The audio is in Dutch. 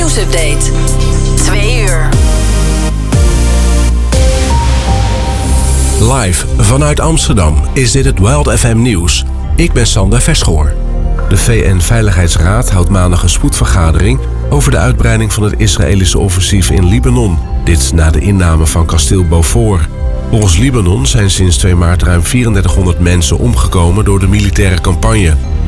nieuwsupdate. 2 uur. Live vanuit Amsterdam is dit het Wild FM Nieuws. Ik ben Sander Verschoor. De VN-veiligheidsraad houdt maandag een spoedvergadering over de uitbreiding van het Israëlische offensief in Libanon. Dit na de inname van kasteel Beaufort. Volgens Libanon zijn sinds 2 maart ruim 3400 mensen omgekomen door de militaire campagne.